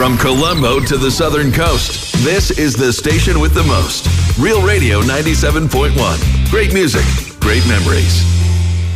From Colombo to the Southern Coast, this is the station with the most. Real Radio 97.1. Great music, great memories.